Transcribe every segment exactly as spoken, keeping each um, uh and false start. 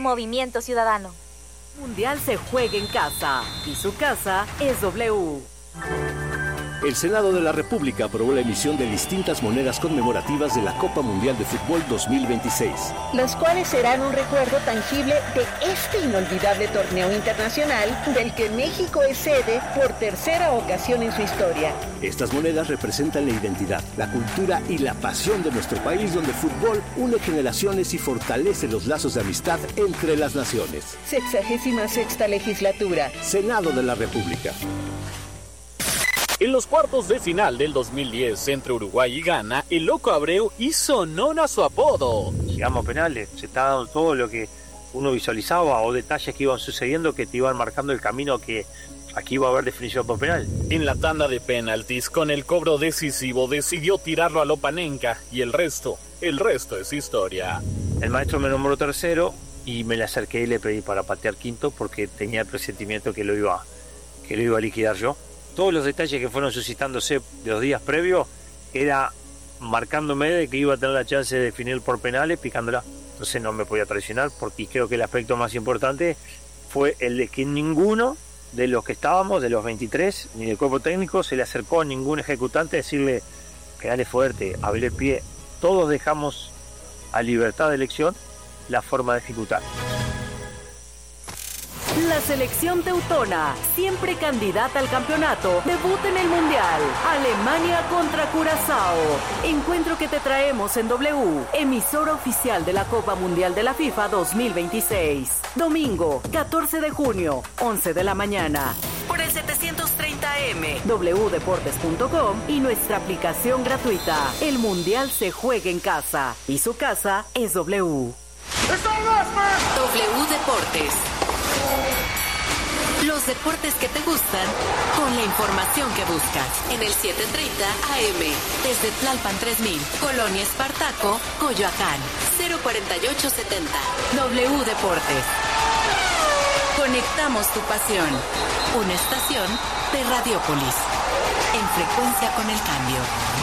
Movimiento Ciudadano. Mundial se juega en casa y su casa es W. El Senado de la República aprobó la emisión de distintas monedas conmemorativas de la Copa Mundial de Fútbol dos mil veintiséis. Las cuales serán un recuerdo tangible de este inolvidable torneo internacional del que México es sede por tercera ocasión en su historia. Estas monedas representan la identidad, la cultura y la pasión de nuestro país, donde el fútbol une generaciones y fortalece los lazos de amistad entre las naciones. Sexagésima sexta legislatura. Senado de la República. En los cuartos de final del dos mil diez entre Uruguay y Ghana, el Loco Abreu hizo honor a su apodo. Llegamos a penales, se está dando todo lo que uno visualizaba o detalles que iban sucediendo que te iban marcando el camino que aquí iba a haber definición por penal. En la tanda de penaltis, con el cobro decisivo, decidió tirarlo a Lopanenka y el resto, el resto es historia. El maestro me nombró tercero y me le acerqué y le pedí para patear quinto porque tenía el presentimiento que lo iba, que lo iba a liquidar yo. Todos los detalles que fueron suscitándose de los días previos era marcándome de que iba a tener la chance de definir por penales picándola. Entonces no me podía traicionar porque creo que el aspecto más importante fue el de que ninguno de los que estábamos, de los veintitrés, ni del cuerpo técnico, se le acercó a ningún ejecutante a decirle pegale fuerte, abrir el pie. Todos dejamos a libertad de elección la forma de ejecutar. La selección teutona, siempre candidata al campeonato, debuta en el Mundial. Alemania contra Curazao. Encuentro que te traemos en W, emisora oficial de la Copa Mundial de la FIFA dos mil veintiséis. Domingo, catorce de junio, once de la mañana. Por el setecientos treinta M, w deportes punto com y nuestra aplicación gratuita. El Mundial se juega en casa y su casa es W. W Deportes. Los deportes que te gustan, con la información que buscas. En el setecientos treinta A M, desde Tlalpan tres mil, Colonia Espartaco, Coyoacán, cero cuarenta y ocho setenta. W Deportes. Conectamos tu pasión. Una estación de Radiópolis. En frecuencia con el cambio.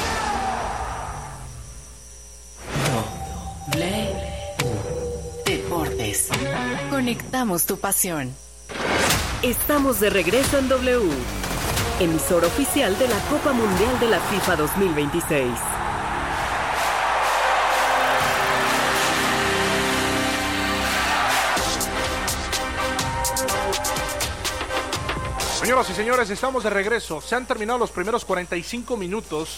W Deportes. Conectamos tu pasión. Estamos de regreso en W, emisora oficial de la Copa Mundial de la FIFA dos mil veintiséis. Señoras y señores, estamos de regreso. Se han terminado los primeros cuarenta y cinco minutos.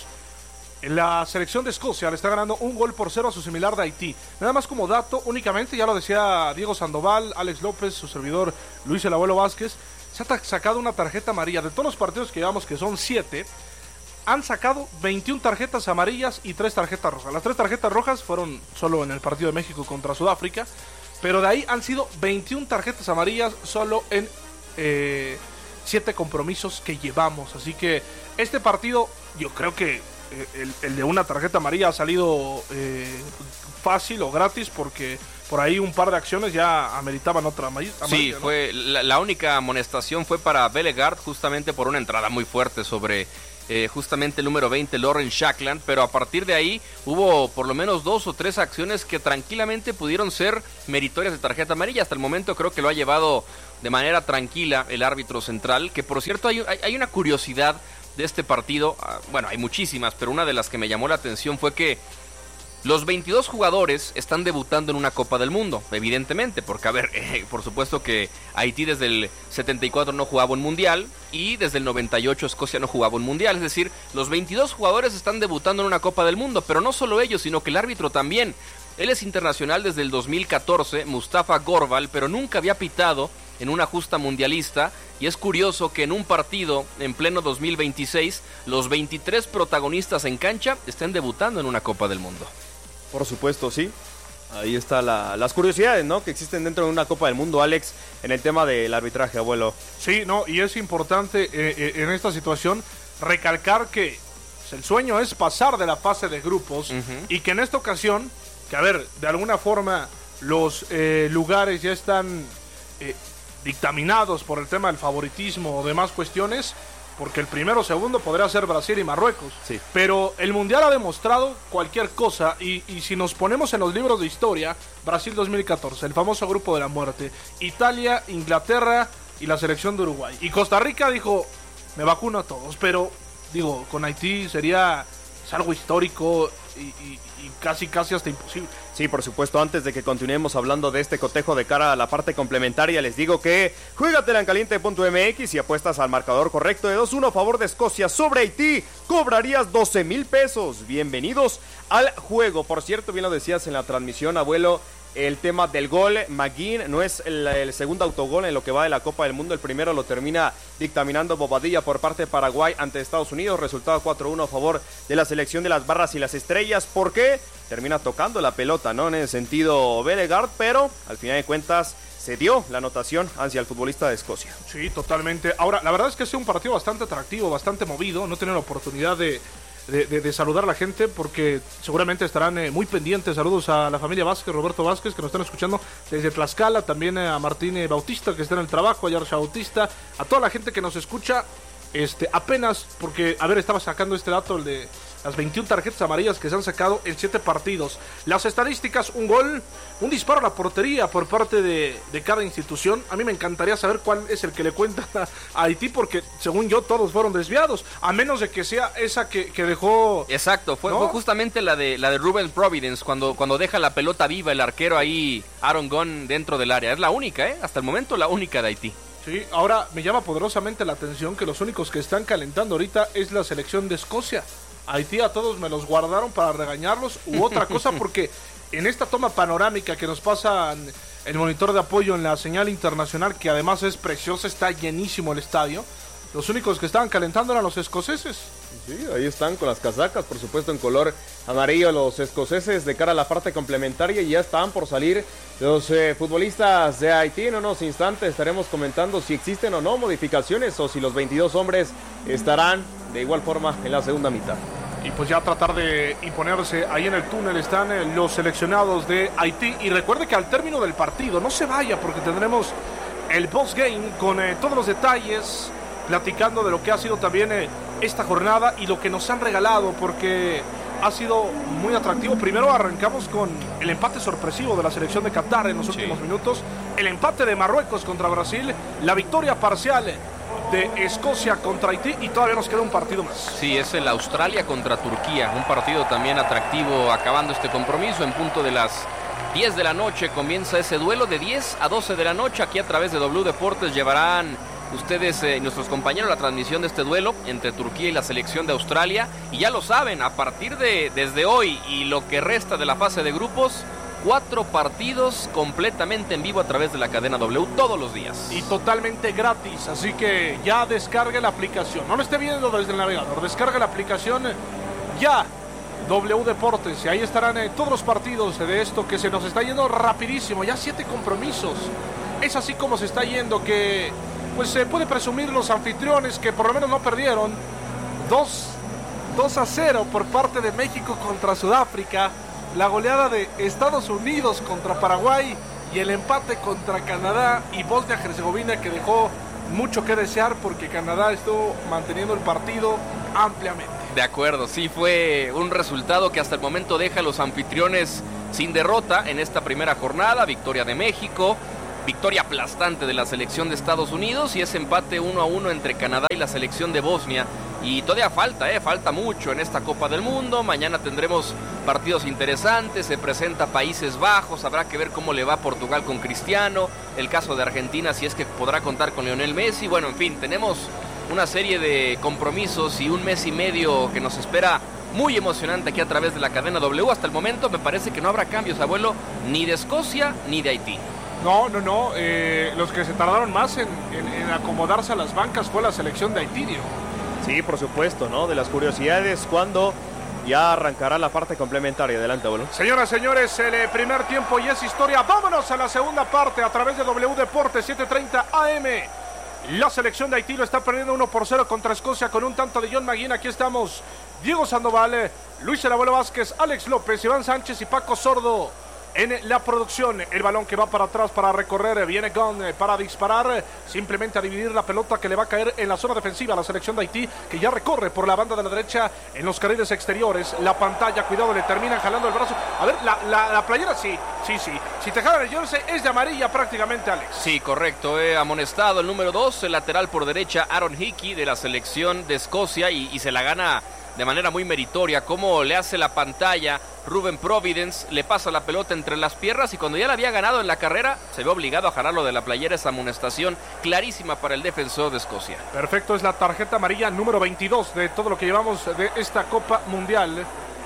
La selección de Escocia le está ganando un gol por cero a su similar de Haití. Nada más como dato, únicamente, ya lo decía Diego Sandoval, Alex López, su servidor Luis el Abuelo Vázquez, se ha sacado una tarjeta amarilla. De todos los partidos que llevamos, que son siete, han sacado veintiuna tarjetas amarillas y tres tarjetas rojas. Las tres tarjetas rojas fueron solo en el partido de México contra Sudáfrica, pero de ahí han sido veintiuna tarjetas amarillas solo en eh, siete compromisos que llevamos. Así que este partido, yo creo que El, el de una tarjeta amarilla ha salido eh, fácil o gratis, porque por ahí un par de acciones ya ameritaban otra amarilla. Sí, ¿no? fue la, la única amonestación fue para Bellegarde, justamente por una entrada muy fuerte sobre eh, justamente el número veinte, Lauren Shackland, pero a partir de ahí hubo por lo menos dos o tres acciones que tranquilamente pudieron ser meritorias de tarjeta amarilla. Hasta el momento creo que lo ha llevado de manera tranquila el árbitro central, que por cierto hay, hay, hay una curiosidad de este partido. Bueno, hay muchísimas, pero una de las que me llamó la atención fue que los veintidós jugadores están debutando en una Copa del Mundo, evidentemente, porque a ver, eh, por supuesto que Haití desde el setenta y cuatro no jugaba un mundial y desde el noventa y ocho Escocia no jugaba un mundial, es decir, los veintidós jugadores están debutando en una Copa del Mundo, pero no solo ellos, sino que el árbitro también. Él es internacional desde el dos mil catorce, Mustafa Gorbal, pero nunca había pitado en una justa mundialista, y es curioso que en un partido en pleno dos mil veintiséis los veintitrés protagonistas en cancha estén debutando en una Copa del Mundo. Por supuesto, sí. Ahí están la, las curiosidades, ¿no?, que existen dentro de una Copa del Mundo, Alex, en el tema del arbitraje, abuelo. Sí, no, y es importante eh, eh, en esta situación recalcar que el sueño es pasar de la fase de grupos, uh-huh. y que en esta ocasión, que a ver, de alguna forma los eh, lugares ya están eh, dictaminados por el tema del favoritismo o demás cuestiones, porque el primero o segundo podría ser Brasil y Marruecos. Sí. Pero el Mundial ha demostrado cualquier cosa, y, y si nos ponemos en los libros de historia, Brasil dos mil catorce, el famoso grupo de la muerte, Italia, Inglaterra y la selección de Uruguay. Y Costa Rica dijo, me vacuno a todos, pero digo, con Haití sería es algo histórico y, y, y casi casi hasta imposible. Sí, por supuesto, antes de que continuemos hablando de este cotejo de cara a la parte complementaria, les digo que juégatela en caliente punto m x y apuestas al marcador correcto de dos uno a favor de Escocia sobre Haití, cobrarías doce mil pesos. Bienvenidos al juego. Por cierto, bien lo decías en la transmisión, abuelo, el tema del gol, McGinn no es el, el segundo autogol en lo que va de la Copa del Mundo. El primero lo termina dictaminando Bobadilla por parte de Paraguay ante Estados Unidos. Resultado cuatro uno a favor de la selección de las barras y las estrellas. ¿Por qué? Termina tocando la pelota, ¿no? En el sentido Velegard, pero al final de cuentas se dio la anotación hacia el futbolista de Escocia. Sí, totalmente. Ahora, la verdad es que ha sido un partido bastante atractivo, bastante movido. No tener la oportunidad de... De, de, de saludar a la gente porque seguramente estarán eh, muy pendientes. Saludos a la familia Vázquez, Roberto Vázquez, que nos están escuchando desde Tlaxcala, también eh, a Martín eh, Bautista, que está en el trabajo, a Yarsha Bautista, a toda la gente que nos escucha este apenas, porque, a ver, estaba sacando este dato, el de las veintiuna tarjetas amarillas que se han sacado en siete partidos. Las estadísticas, un gol, un disparo a la portería por parte de, de cada institución. A mí me encantaría saber cuál es el que le cuenta a Haití, porque según yo todos fueron desviados, a menos de que sea esa que, que dejó... Exacto, fue, ¿no? fue justamente la de la de Ruben Providence, cuando, cuando deja la pelota viva el arquero ahí, Aaron Gunn, dentro del área. Es la única, ¿eh? Hasta el momento la única de Haití. Sí, ahora me llama poderosamente la atención que los únicos que están calentando ahorita es la selección de Escocia. Haití a todos me los guardaron para regañarlos u otra cosa, porque en esta toma panorámica que nos pasa el monitor de apoyo en la señal internacional, que además es preciosa, está llenísimo el estadio, los únicos que estaban calentando eran los escoceses. Sí, ahí están con las casacas, por supuesto en color amarillo los escoceses de cara a la parte complementaria, y ya están por salir los eh, futbolistas de Haití. En unos instantes estaremos comentando si existen o no modificaciones o si los veintidós hombres estarán de igual forma en la segunda mitad. Y pues ya tratar de imponerse ahí en el túnel están eh, los seleccionados de Haití. Y recuerde que al término del partido, no se vaya porque tendremos el post game con eh, todos los detalles, platicando de lo que ha sido también eh, esta jornada y lo que nos han regalado, porque ha sido muy atractivo. Primero arrancamos con el empate sorpresivo de la selección de Qatar en los últimos sí. minutos, el empate de Marruecos contra Brasil, la victoria parcial de Escocia contra Haití, y todavía nos queda un partido más. Sí, es el Australia contra Turquía, un partido también atractivo acabando este compromiso en punto de las diez de la noche. Comienza ese duelo de diez a doce de la noche. Aquí a través de W Deportes llevarán ustedes y eh, nuestros compañeros la transmisión de este duelo entre Turquía y la selección de Australia. Y ya lo saben, a partir de desde hoy y lo que resta de la fase de grupos, cuatro partidos completamente en vivo a través de la cadena W todos los días. Y totalmente gratis, así que ya descargue la aplicación. No lo esté viendo desde el navegador, descargue la aplicación ya, W Deportes, y ahí estarán eh, todos los partidos de esto que se nos está yendo rapidísimo. Ya siete compromisos. Es así como se está yendo, que pues se puede presumir los anfitriones que por lo menos no perdieron. dos a cero por parte de México contra Sudáfrica, la goleada de Estados Unidos contra Paraguay y el empate contra Canadá y Bosnia-Herzegovina, que dejó mucho que desear porque Canadá estuvo manteniendo el partido ampliamente. De acuerdo, sí, fue un resultado que hasta el momento deja a los anfitriones sin derrota en esta primera jornada. Victoria de México, victoria aplastante de la selección de Estados Unidos y ese empate uno a uno entre Canadá y la selección de Bosnia. Y todavía falta, eh, falta mucho en esta Copa del Mundo. Mañana tendremos partidos interesantes, se presenta Países Bajos, habrá que ver cómo le va a Portugal con Cristiano, el caso de Argentina si es que podrá contar con Lionel Messi. Bueno, en fin, tenemos una serie de compromisos y un mes y medio que nos espera muy emocionante aquí a través de la cadena W. Hasta el momento me parece que no habrá cambios, abuelo, ni de Escocia ni de Haití. No, no, no, eh, los que se tardaron más en, en, en acomodarse a las bancas fue la selección de Haití, Diego. Sí, por supuesto, ¿no? De las curiosidades, cuando ya arrancará la parte complementaria. Adelante, abuelo. Señoras, señores, el primer tiempo y es historia. Vámonos a la segunda parte a través de W Deportes siete treinta A M. La selección de Haití lo está perdiendo uno por cero contra Escocia con un tanto de John McGinn. Aquí estamos Diego Sandoval, Luis el Abuelo Vázquez, Alex López, Iván Sánchez y Paco Sordo en la producción. El balón que va para atrás para recorrer, viene Gunn para disparar, simplemente a dividir la pelota que le va a caer en la zona defensiva a la selección de Haití, que ya recorre por la banda de la derecha en los carriles exteriores. La pantalla, cuidado, le terminan jalando el brazo. A ver, la, la, la playera sí, sí, sí. Si te jalan el jersey es de amarilla prácticamente, Alex. Sí, correcto, eh, amonestado el número dos, el lateral por derecha, Aaron Hickey de la selección de Escocia, y, y se la gana de manera muy meritoria. Como le hace la pantalla Ruben Providence, le pasa la pelota entre las piernas y cuando ya la había ganado en la carrera se ve obligado a jalarlo de la playera. Esa amonestación clarísima para el defensor de Escocia. Perfecto, es la tarjeta amarilla número veintidós de todo lo que llevamos de esta Copa Mundial.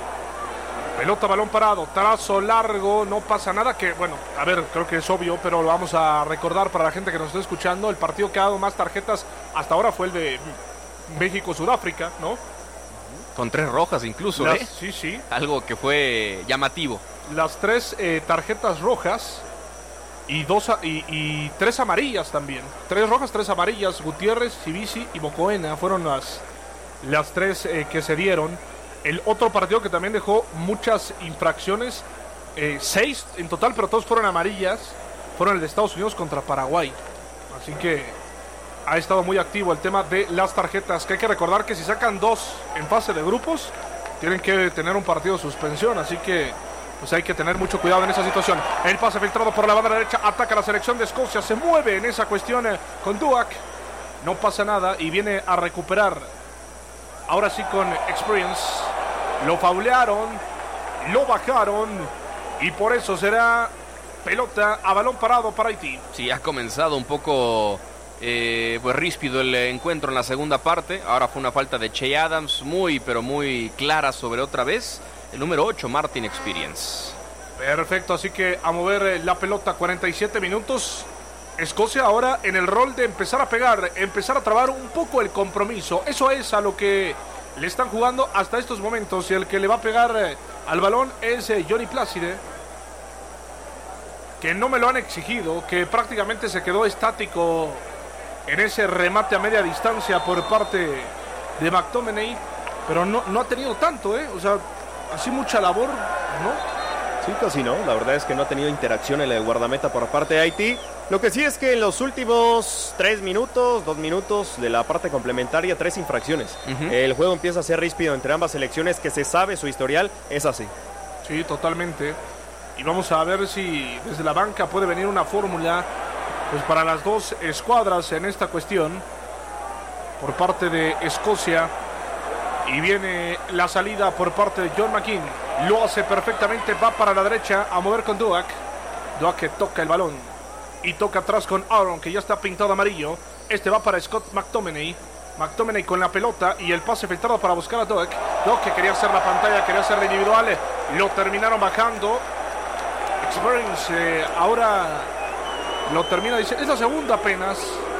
Pelota, balón parado, trazo largo, no pasa nada. Que bueno, a ver, creo que es obvio, pero lo vamos a recordar para la gente que nos está escuchando. El partido que ha dado más tarjetas hasta ahora fue el de México-Sudáfrica, ¿no? Con tres rojas incluso, Las, ¿eh? Sí, sí. Algo que fue llamativo. Las tres eh, tarjetas rojas y, dos, y, y tres amarillas también. Tres rojas, tres amarillas. Gutiérrez, Cibisi y Mocoena fueron las, las tres eh, que se dieron. El otro partido que también dejó muchas infracciones, eh, seis en total, pero todos fueron amarillas, fueron el de Estados Unidos contra Paraguay. Así que ha estado muy activo el tema de las tarjetas, que hay que recordar que si sacan dos en fase de grupos, tienen que tener un partido de suspensión, así que pues hay que tener mucho cuidado en esa situación. El pase filtrado por la banda derecha, ataca la selección de Escocia, se mueve en esa cuestión eh, con Duac, no pasa nada y viene a recuperar, ahora sí con Experience. Lo faulearon, lo bajaron y por eso será pelota a balón parado para Haití. Sí, ha comenzado un poco eh, pues ríspido el encuentro en la segunda parte. Ahora fue una falta de Che Adams muy pero muy clara sobre otra vez el número ocho, Martin Experience. Perfecto, así que a mover la pelota, cuarenta y siete minutos. Escocia ahora en el rol de empezar a pegar, empezar a trabar un poco el compromiso. Eso es a lo que le están jugando hasta estos momentos, y el que le va a pegar eh, al balón es eh, Johnny Plácide, que no me lo han exigido, que prácticamente se quedó estático en ese remate a media distancia por parte de McTominay, pero no, no ha tenido tanto, ¿eh? O sea, así mucha labor, ¿no? Sí, casi no, la verdad es que no ha tenido interacción en el guardameta por parte de Haití. Lo que sí es que en los últimos tres minutos, dos minutos de la parte complementaria, tres infracciones. Uh-huh. El juego empieza a ser ríspido entre ambas selecciones, que se sabe su historial, es así. Sí, totalmente. Y vamos a ver si desde la banca puede venir una fórmula pues para las dos escuadras en esta cuestión por parte de Escocia. Y viene la salida por parte de John McKean. Lo hace perfectamente, va para la derecha a mover con Duac. Duac que toca el balón y toca atrás con Aaron, que ya está pintado amarillo. Este va para Scott McTominay. McTominay con la pelota y el pase filtrado para buscar a Duac. Duac que quería hacer la pantalla, quería hacer la individual. Lo terminaron bajando. Experience eh, ahora lo termina diciendo. Es la segunda apenas.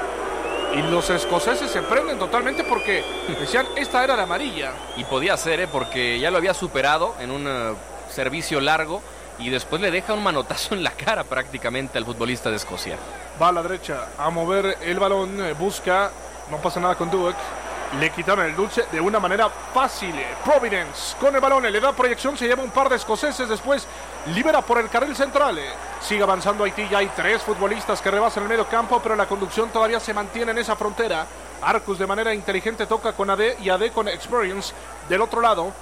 Y los escoceses se prenden totalmente porque decían esta era la amarilla. Y podía ser, ¿eh? Porque ya lo había superado en un uh, servicio largo y después le deja un manotazo en la cara prácticamente al futbolista de Escocia. Va a la derecha a mover el balón, eh, busca, no pasa nada con Duac. Le quitaron el dulce de una manera fácil. Providence con el balón, le da proyección, se lleva un par de escoceses, después libera por el carril central. Sigue avanzando Haití, ya hay tres futbolistas que rebasan el medio campo, pero la conducción todavía se mantiene en esa frontera. Arcus de manera inteligente toca con A D y A D con Experience del otro lado.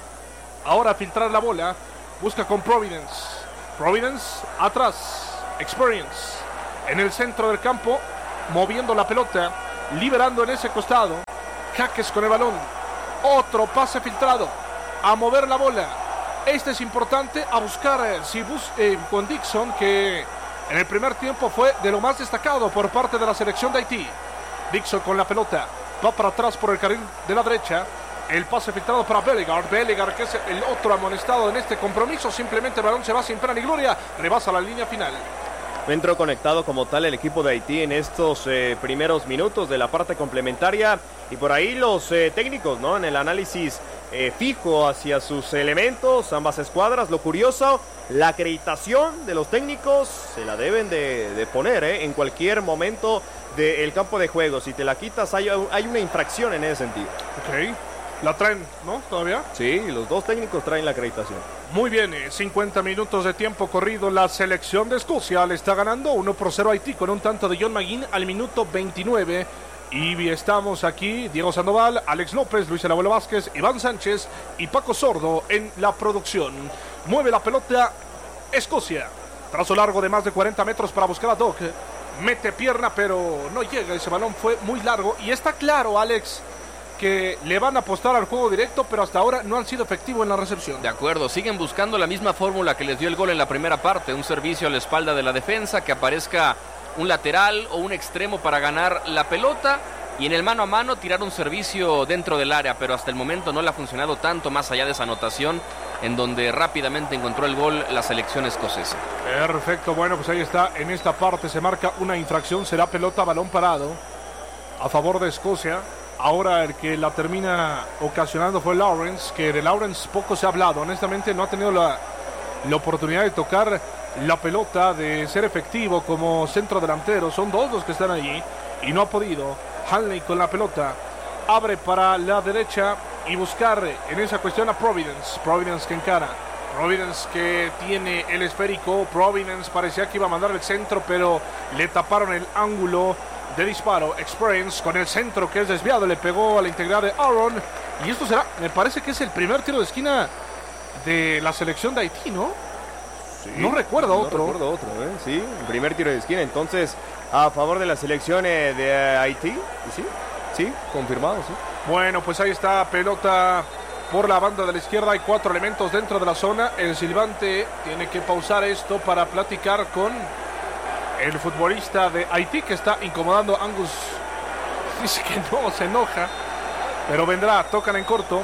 Ahora filtrar la bola, busca con Providence. Providence atrás, Experience en el centro del campo, moviendo la pelota, liberando en ese costado. Jaques con el balón, otro pase filtrado, a mover la bola. Este es importante, a buscar eh, si bus, eh, con Dixon, que en el primer tiempo fue de lo más destacado por parte de la selección de Haití. Dixon con la pelota, va para atrás por el carril de la derecha. El pase filtrado para Bellegarde, Bellegarde que es el otro amonestado en este compromiso. Simplemente el balón se va sin pena ni gloria, rebasa la línea final. Entró conectado como tal el equipo de Haití en estos eh, primeros minutos de la parte complementaria, y por ahí los eh, técnicos, ¿no? En el análisis eh, fijo hacia sus elementos, ambas escuadras. Lo curioso, la acreditación de los técnicos se la deben de, de poner ¿eh? en cualquier momento del campo de juego. Si te la quitas hay, hay una infracción en ese sentido. Ok. La traen, ¿no? ¿Todavía? Sí, los dos técnicos traen la acreditación. Muy bien, cincuenta minutos de tiempo corrido. La selección de Escocia le está ganando uno por cero a Haití con un tanto de John McGinn al minuto veintinueve. Y estamos aquí, Diego Sandoval, Alex López, Luis El Abuelo Vázquez, Iván Sánchez y Paco Sordo en la producción. Mueve la pelota Escocia. Trazo largo de más de cuarenta metros para buscar a Doc. Mete pierna, pero no llega. Ese balón fue muy largo. Y está claro, Alex, que le van a apostar al juego directo, pero hasta ahora no han sido efectivos en la recepción. De acuerdo, siguen buscando la misma fórmula que les dio el gol en la primera parte. Un servicio a la espalda de la defensa, que aparezca un lateral o un extremo para ganar la pelota. Y en el mano a mano tirar un servicio dentro del área, pero hasta el momento no le ha funcionado tanto más allá de esa anotación, en donde rápidamente encontró el gol la selección escocesa. Perfecto, bueno, pues ahí está, en esta parte se marca una infracción, será pelota balón parado a favor de Escocia. Ahora el que la termina ocasionando fue Lawrence, que de Lawrence poco se ha hablado, honestamente no ha tenido la, la oportunidad de tocar la pelota, de ser efectivo como centro delantero, son dos los que están allí y no ha podido. Hanley con la pelota, abre para la derecha y buscar en esa cuestión a Providence. Providence que encara, Providence que tiene el esférico. Providence parecía que iba a mandar el centro, pero le taparon el ángulo de disparo. Experience con el centro que es desviado, le pegó a la integridad de Aaron. Y esto será, me parece que es el primer tiro de esquina de la selección de Haití, ¿no? Sí, no recuerdo no otro. recuerdo otro, ¿eh? Sí, el primer tiro de esquina, entonces a favor de la selección eh, de Haití. Sí, sí, confirmado, sí. Bueno, pues ahí está, pelota por la banda de la izquierda. Hay cuatro elementos dentro de la zona. El silbante tiene que pausar esto para platicar con el futbolista de Haití, que está incomodando a Angus. Dice que no, se enoja, pero vendrá, tocan en corto.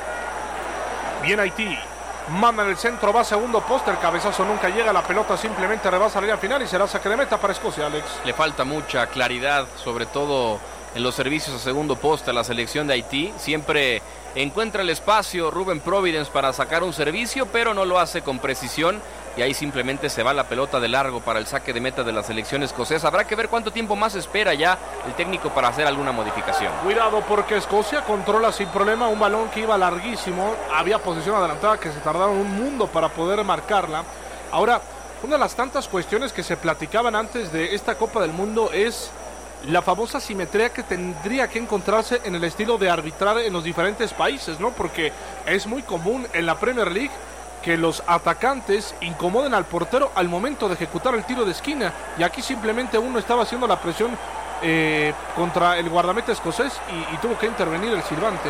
Bien Haití, mandan el centro, va a segundo poste, el cabezazo nunca llega, la pelota simplemente rebasa la línea final y será saque de meta para Escocia, Alex. Le falta mucha claridad, sobre todo en los servicios a segundo poste a la selección de Haití. Siempre encuentra el espacio Ruben Providence para sacar un servicio, pero no lo hace con precisión. Y ahí simplemente se va la pelota de largo para el saque de meta de la selección escocesa. Habrá que ver cuánto tiempo más espera ya el técnico para hacer alguna modificación. Cuidado porque Escocia controla sin problema un balón que iba larguísimo. Había posición adelantada que se tardaron un mundo para poder marcarla. Ahora, una de las tantas cuestiones que se platicaban antes de esta Copa del Mundo es la famosa simetría que tendría que encontrarse en el estilo de arbitrar en los diferentes países, ¿no? Porque es muy común en la Premier League que los atacantes incomoden al portero al momento de ejecutar el tiro de esquina, y aquí simplemente uno estaba haciendo la presión eh, contra el guardameta escocés y, y tuvo que intervenir el silbante.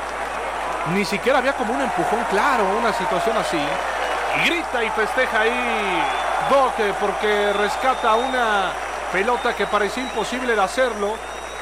Ni siquiera había como un empujón claro, una situación así, y grita y festeja ahí Doc porque rescata una pelota que parecía imposible de hacerlo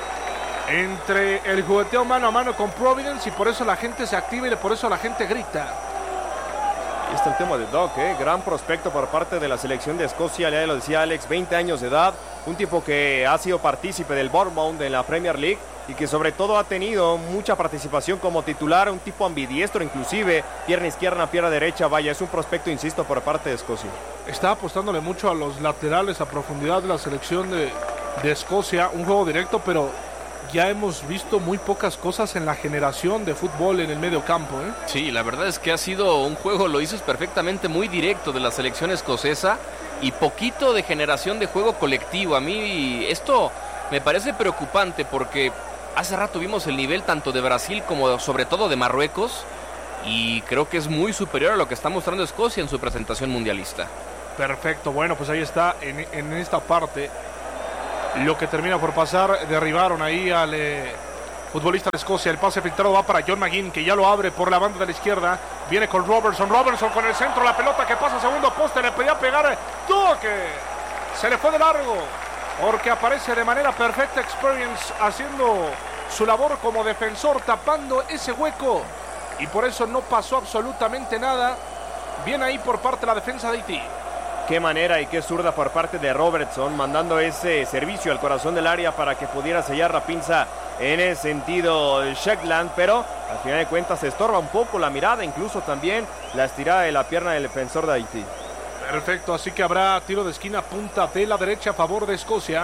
entre el jugueteo mano a mano con Providence, y por eso la gente se activa y por eso la gente grita. Ahí está el tema de Doc, ¿eh? Gran prospecto por parte de la selección de Escocia, ya lo decía Alex, veinte años de edad, un tipo que ha sido partícipe del Bournemouth en la Premier League y que sobre todo ha tenido mucha participación como titular, un tipo ambidiestro inclusive, pierna izquierda, pierna derecha, vaya, es un prospecto, insisto, por parte de Escocia. Está apostándole mucho a los laterales, a profundidad de la selección de, de Escocia, un juego directo, pero ya hemos visto muy pocas cosas en la generación de fútbol en el medio campo, ¿eh? Sí, la verdad es que ha sido un juego, lo dices perfectamente, muy directo de la selección escocesa y poquito de generación de juego colectivo. A mí esto me parece preocupante porque hace rato vimos el nivel tanto de Brasil como sobre todo de Marruecos y creo que es muy superior a lo que está mostrando Escocia en su presentación mundialista. Perfecto, bueno, pues ahí está en, en esta parte lo que termina por pasar. Derribaron ahí al eh, futbolista de Escocia. El pase filtrado va para John McGinn, que ya lo abre por la banda de la izquierda. Viene con Robertson. Robertson con el centro. La pelota que pasa a segundo poste. Le pedía pegar. Toque. Se le fue de largo. Porque aparece de manera perfecta Experience haciendo su labor como defensor, tapando ese hueco. Y por eso no pasó absolutamente nada. Bien ahí por parte de la defensa de Haití. Qué manera y qué zurda por parte de Robertson, mandando ese servicio al corazón del área para que pudiera sellar la pinza en el sentido Shetland, pero al final de cuentas se estorba un poco la mirada, incluso también la estirada de la pierna del defensor de Haití. Perfecto, así que habrá tiro de esquina, punta de la derecha a favor de Escocia.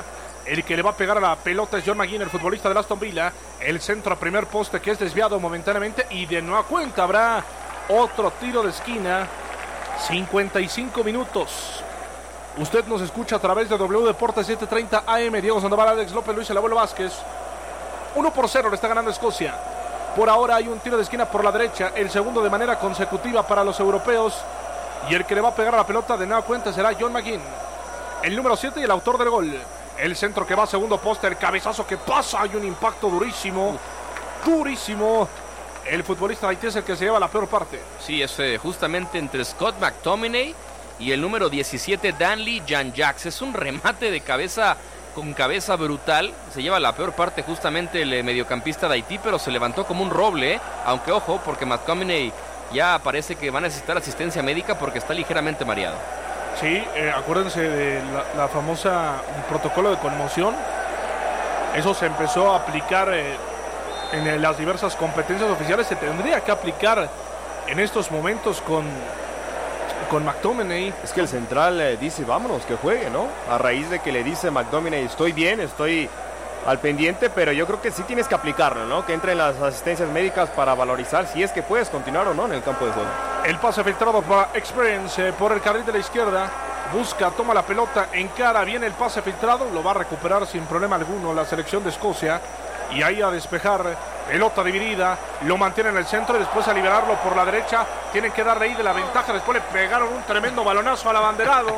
El que le va a pegar a la pelota es John McGinn, el futbolista de Aston Villa. El centro a primer poste que es desviado momentáneamente. Y de nueva cuenta habrá otro tiro de esquina. cincuenta y cinco minutos. Usted nos escucha a través de W Deportes setecientos treinta A M. Diego Sandoval, Alex López, Luis El Abuelo Vázquez. uno por cero le está ganando Escocia. Por ahora hay un tiro de esquina por la derecha. El segundo de manera consecutiva para los europeos. Y el que le va a pegar a la pelota de nueva cuenta será John McGinn, el número siete y el autor del gol. El centro que va a segundo poste, el cabezazo que pasa, hay un impacto durísimo, durísimo. El futbolista de Haití es el que se lleva la peor parte. Sí, es eh, justamente entre Scott McTominay y el número diecisiete, Danley Jean-Jacques. Es un remate de cabeza con cabeza brutal. Se lleva la peor parte justamente el eh, mediocampista de Haití, pero se levantó como un roble, eh. Aunque ojo, porque McTominay ya parece que va a necesitar asistencia médica porque está ligeramente mareado. Sí, eh, acuérdense de la, la famosa protocolo de conmoción. Eso se empezó a aplicar eh, en eh, las diversas competencias oficiales. Se tendría que aplicar en estos momentos con, con McTominay. Es que el central eh, dice, vámonos, que juegue, ¿no? A raíz de que le dice McTominay, estoy bien, estoy al pendiente, pero yo creo que sí tienes que aplicarlo, ¿no? Que entren las asistencias médicas para valorizar si es que puedes continuar o no en el campo de juego. El pase filtrado para Experience eh, por el carril de la izquierda. Busca, toma la pelota, encara, viene el pase filtrado. Lo va a recuperar sin problema alguno la selección de Escocia. Y ahí a despejar, pelota dividida. Lo mantiene en el centro y después a liberarlo por la derecha. Tienen que darle ahí de la ventaja. Después le pegaron un tremendo balonazo al abanderado.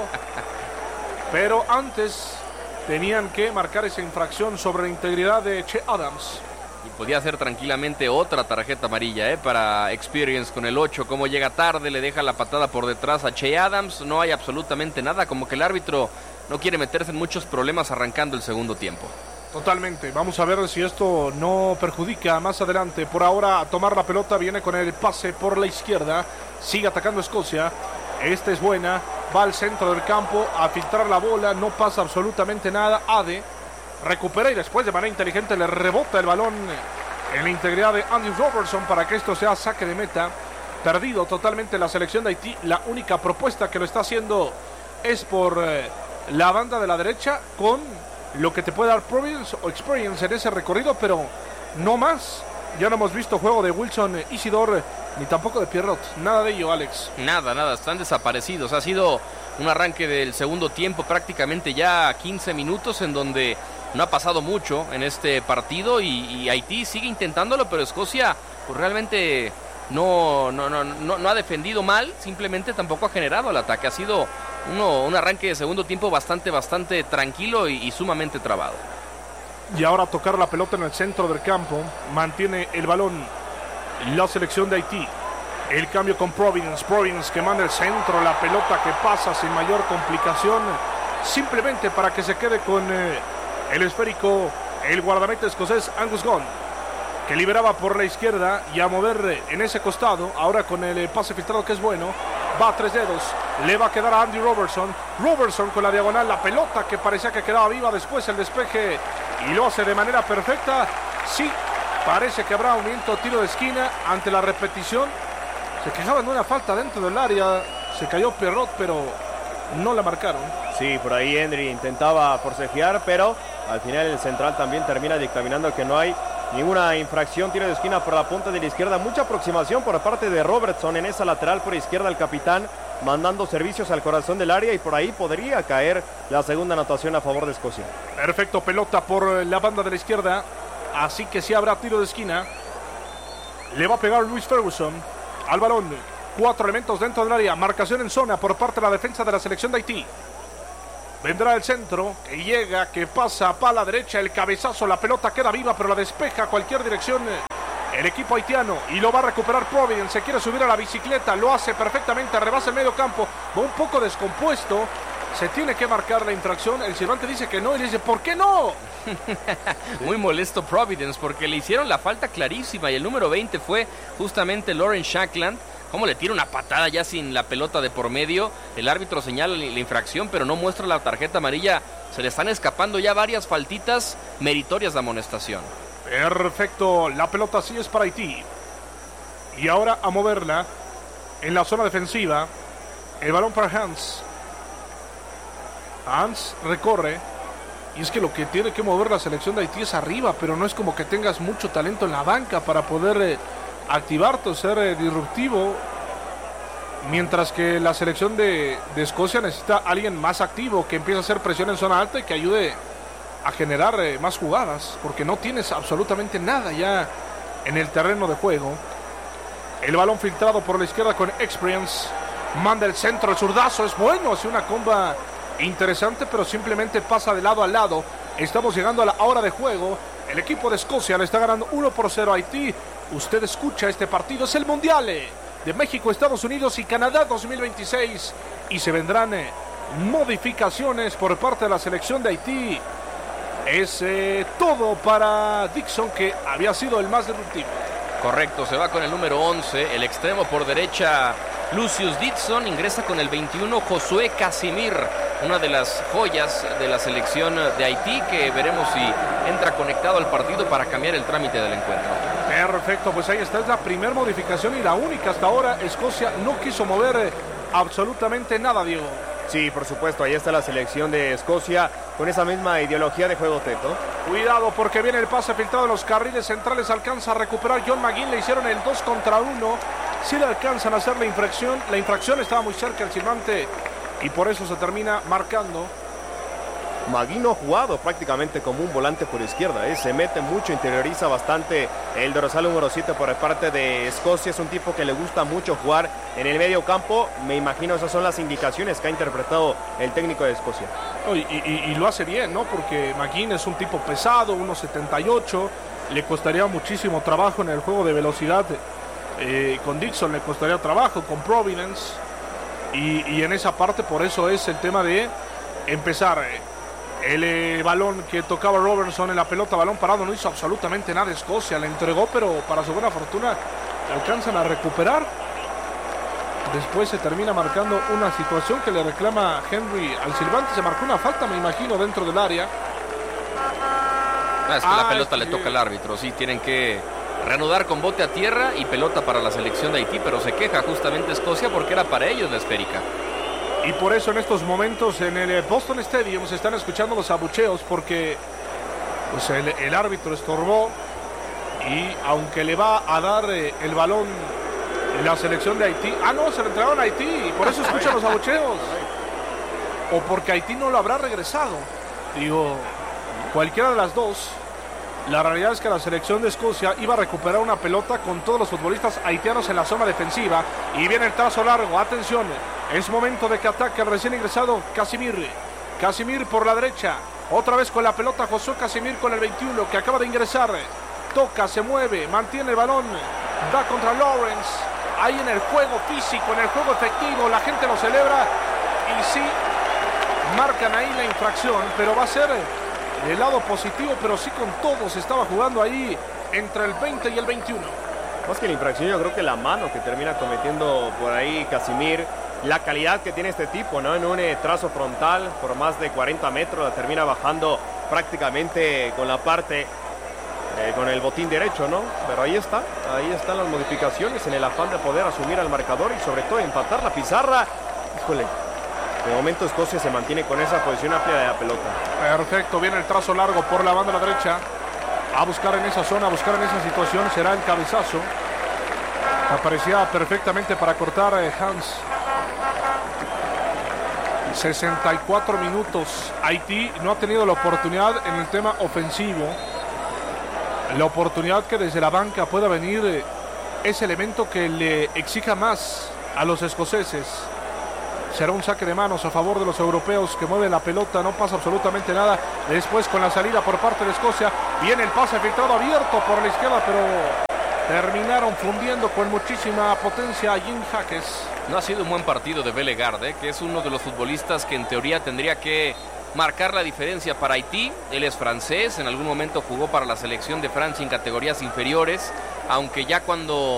Pero antes tenían que marcar esa infracción sobre la integridad de Che Adams. Y podía ser tranquilamente otra tarjeta amarilla, ¿eh? Para Experience con el ocho. Como llega tarde, le deja la patada por detrás a Che Adams. No hay absolutamente nada. Como que el árbitro no quiere meterse en muchos problemas arrancando el segundo tiempo. Totalmente. Vamos a ver si esto no perjudica más adelante. Por ahora, a tomar la pelota. Viene con el pase por la izquierda. Sigue atacando Escocia. Esta es buena. Va al centro del campo a filtrar la bola. No pasa absolutamente nada. Ade recupera y después de manera inteligente le rebota el balón en la integridad de Andy Robertson para que esto sea saque de meta. Perdido totalmente la selección de Haití. La única propuesta que lo está haciendo es por eh, la banda de la derecha, con lo que te puede dar Providence o Experience en ese recorrido, pero no más. Ya no hemos visto juego de Wilson Isidore ni tampoco de Pierrot. Nada de ello, Alex. Nada, nada, están desaparecidos. Ha sido un arranque del segundo tiempo, prácticamente ya quince minutos, en donde no ha pasado mucho en este partido y, y Haití sigue intentándolo, pero Escocia pues realmente no, no, no, no, no ha defendido mal, simplemente tampoco ha generado el ataque. Ha sido uno, un arranque de segundo tiempo bastante, bastante tranquilo y, y sumamente trabado. Y ahora tocar la pelota en el centro del campo. Mantiene el balón la selección de Haití. El cambio con Providence. Providence que manda el centro, la pelota que pasa sin mayor complicación, simplemente para que se quede con eh, el esférico el guardameta escocés Angus Gunn, que liberaba por la izquierda y a mover en ese costado. Ahora con el pase filtrado que es bueno. Va a tres dedos. Le va a quedar a Andy Robertson. Robertson con la diagonal. La pelota que parecía que quedaba viva. Después el despeje. Y lo hace de manera perfecta. Sí, parece que habrá aumento. Tiro de esquina ante la repetición. Se quejaban de una falta dentro del área. Se cayó Pierrot, pero no la marcaron. Sí, por ahí Henry intentaba forcejear, pero al final el central también termina dictaminando que no hay ninguna infracción. Tiro de esquina por la punta de la izquierda. Mucha aproximación por parte de Robertson en esa lateral por izquierda. El capitán mandando servicios al corazón del área, y por ahí podría caer la segunda anotación a favor de Escocia. Perfecto, pelota por la banda de la izquierda. Así que sí habrá tiro de esquina. Le va a pegar Luis Ferguson al balón. Cuatro elementos dentro del área. Marcación en zona por parte de la defensa de la selección de Haití. Vendrá el centro, que llega, que pasa para la derecha, el cabezazo, la pelota queda viva, pero la despeja a cualquier dirección el equipo haitiano, y lo va a recuperar Providence. Se quiere subir a la bicicleta, lo hace perfectamente, rebasa el medio campo, va un poco descompuesto, se tiene que marcar la infracción. El silbante dice que no, y le dice, ¿por qué no? Muy molesto Providence, porque le hicieron la falta clarísima, y el número veinte fue justamente Lauren Shackland. Cómo le tira una patada ya sin la pelota de por medio. El árbitro señala la infracción, pero no muestra la tarjeta amarilla. Se le están escapando ya varias faltitas meritorias de amonestación. Perfecto, la pelota sí es para Haití. Y ahora a moverla en la zona defensiva. El balón para Hans. Hans recorre. Y es que lo que tiene que mover la selección de Haití es arriba, pero no es como que tengas mucho talento en la banca para poder eh, activarte o ser eh, disruptivo. Mientras que la selección de, de Escocia necesita a alguien más activo, que empiece a hacer presión en zona alta y que ayude a generar eh, más jugadas, porque no tienes absolutamente nada ya en el terreno de juego. El balón filtrado por la izquierda con Experience. Manda el centro, el zurdazo es bueno, hace una comba interesante, pero simplemente pasa de lado a lado. Estamos llegando a la hora de juego. El equipo de Escocia le está ganando uno por cero a Haití. Usted escucha este partido, es el Mundial de México, Estados Unidos y Canadá dos mil veintiséis. Y se vendrán eh, modificaciones por parte de la selección de Haití. Es eh, todo para Dixon, que había sido el más disruptivo. Correcto, se va con el número once, el extremo por derecha Lucius Dixon, ingresa con el veintiuno Josué Casimir, una de las joyas de la selección de Haití, que veremos si entra conectado al partido para cambiar el trámite del encuentro. Perfecto, pues ahí está, es la primera modificación y la única hasta ahora. Escocia no quiso mover eh, absolutamente nada, Diego. Sí, por supuesto, ahí está la selección de Escocia con esa misma ideología de juego, Teto. Cuidado porque viene el pase filtrado en los carriles centrales, alcanza a recuperar John McGinn, le hicieron el dos contra uno, si le alcanzan a hacer la infracción, la infracción estaba muy cerca el silbante y por eso se termina marcando. McGinn no ha jugado prácticamente como un volante por izquierda, ¿eh? Se mete mucho, interioriza bastante el dorsal número siete por parte de Escocia. Es un tipo que le gusta mucho jugar en el medio campo. Me imagino esas son las indicaciones que ha interpretado el técnico de Escocia. Oh, y, y, y lo hace bien, ¿no? Porque McGinn es un tipo pesado, uno setenta y ocho, le costaría muchísimo trabajo en el juego de velocidad. Eh, con Dixon le costaría trabajo, con Providence. Y, y en esa parte por eso es el tema de empezar... Eh, El eh, balón que tocaba Robertson en la pelota, balón parado, no hizo absolutamente nada Escocia, le entregó, pero para su buena fortuna alcanzan a recuperar. Después se termina marcando una situación que le reclama Henry al silbante, se marcó una falta, me imagino, dentro del área. Ah, es que ah, la pelota es que... le toca al árbitro, sí, tienen que reanudar con bote a tierra y pelota para la selección de Haití, pero se queja justamente Escocia porque era para ellos la esférica. Y por eso en estos momentos en el Boston Stadium se están escuchando los abucheos porque pues el, el árbitro estorbó y aunque le va a dar eh, el balón en la selección de Haití, ah no, se lo entregaron a Haití y por eso escuchan los abucheos o porque Haití no lo habrá regresado. Digo, cualquiera de las dos. La realidad es que la selección de Escocia iba a recuperar una pelota con todos los futbolistas haitianos en la zona defensiva. Y viene el trazo largo, atención, es momento de que ataque el recién ingresado Casimir. Casimir por la derecha, otra vez con la pelota Josué Casimir con el veintiuno que acaba de ingresar. Toca, se mueve, mantiene el balón, da contra Lawrence. Ahí en el juego físico, en el juego efectivo, la gente lo celebra. Y sí, marcan ahí la infracción, pero va a ser... del lado positivo, pero sí con todos estaba jugando ahí entre el veinte y el veintiuno. Más que la infracción, yo creo que la mano que termina cometiendo por ahí Casimir, la calidad que tiene este tipo, ¿no? En un eh, trazo frontal por más de cuarenta metros, la termina bajando prácticamente con la parte, eh, con el botín derecho, ¿no? Pero ahí está, ahí están las modificaciones en el afán de poder asumir al marcador y sobre todo empatar la pizarra. Híjole. De momento Escocia se mantiene con esa posición amplia de la pelota. Perfecto, viene el trazo largo por la banda a la derecha. A buscar en esa zona, a buscar en esa situación. Será el cabezazo. Aparecía perfectamente para cortar eh, Hans. sesenta y cuatro minutos. Haití no ha tenido la oportunidad en el tema ofensivo. La oportunidad que desde la banca pueda venir eh, ese elemento que le exija más a los escoceses. Será un saque de manos a favor de los europeos que mueven la pelota, no pasa absolutamente nada. Después con la salida por parte de Escocia, viene el pase filtrado abierto por la izquierda, pero terminaron fundiendo con muchísima potencia a Jim Jaques. No ha sido un buen partido de Bellegarde, ¿eh? Que es uno de los futbolistas que en teoría tendría que marcar la diferencia para Haití. Él es francés, en algún momento jugó para la selección de Francia en categorías inferiores, aunque ya cuando